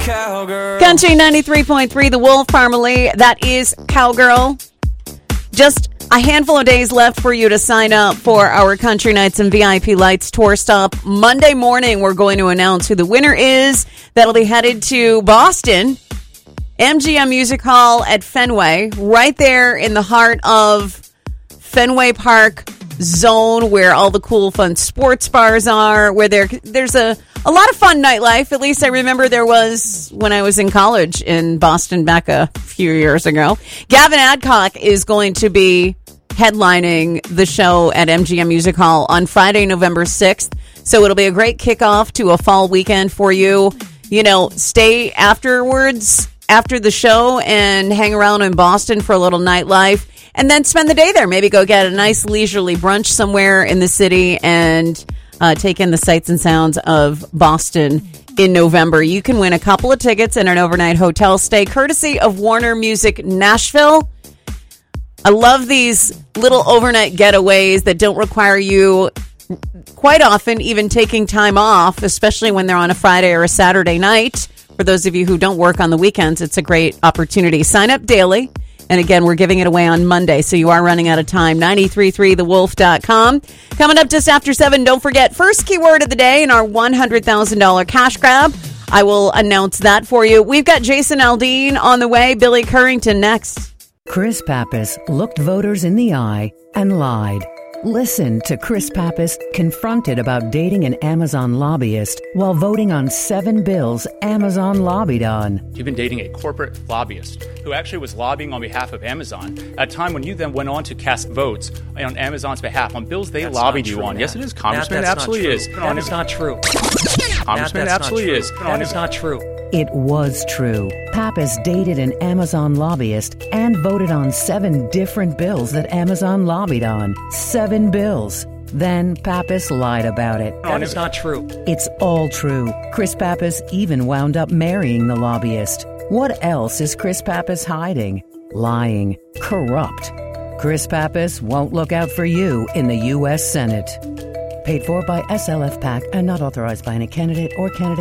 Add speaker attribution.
Speaker 1: cowgirl.
Speaker 2: Country 93.3, The Wolf Parmalee. That is Cowgirl. Just a handful of days left for you to sign up for our Country Nights and VIP Lights tour stop. Monday morning, we're going to announce who the winner is. That'll be headed to Boston, MGM Music Hall at Fenway, right there in the heart of Fenway Park zone where all the cool, fun sports bars are, where there's a lot of fun nightlife. At least I remember there was when I was in college in Boston back a few years ago. Gavin Adcock is going to be headlining the show at MGM Music Hall on Friday, November 6th. So it'll be a great kickoff to a fall weekend for you. You know, stay afterwards, after the show, and hang around in Boston for a little nightlife. And then spend the day there. Maybe go get a nice leisurely brunch somewhere in the city and take in the sights and sounds of Boston in November. You can win a couple of tickets and an overnight hotel stay, courtesy of Warner Music Nashville. I love these little overnight getaways that don't require you, quite often, even taking time off, especially when they're on a Friday or a Saturday night. For those of you who don't work on the weekends, it's a great opportunity. Sign up daily. And again, we're giving it away on Monday, so you are running out of time. 933thewolf.com. Coming up just after 7, don't forget, first keyword of the day in our $100,000 cash grab. I will announce that for you. We've got Jason Aldean on the way. Billy Currington next.
Speaker 3: Chris Pappas looked voters in the eye and lied. Listen to Chris Pappas confronted about dating an Amazon lobbyist while voting on 7 bills Amazon lobbied on.
Speaker 4: You've been dating a corporate lobbyist who actually was lobbying on behalf of Amazon at a time when you then went on to cast votes on Amazon's behalf on bills they lobbied you on. Yes, it is, Congressman. It absolutely is.
Speaker 5: That is not true.
Speaker 4: Congressman, it absolutely is.
Speaker 5: That is not true.
Speaker 3: It was true. Pappas dated an Amazon lobbyist and voted on 7 different bills that Amazon lobbied on. 7 bills. Then Pappas lied about it.
Speaker 5: That is not true.
Speaker 3: It's all true. Chris Pappas even wound up marrying the lobbyist. What else is Chris Pappas hiding? Lying. Corrupt. Chris Pappas won't look out for you in the U.S. Senate. Paid for by SLF PAC and not authorized by any candidate or candidate